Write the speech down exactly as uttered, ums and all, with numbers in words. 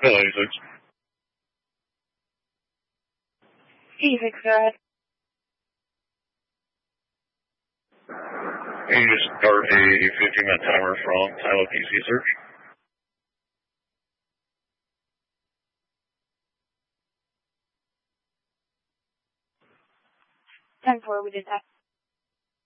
Hello, six. eighty-six, go ahead. Can you just start a fifteen minute timer from time of P C search? ten four, we did that.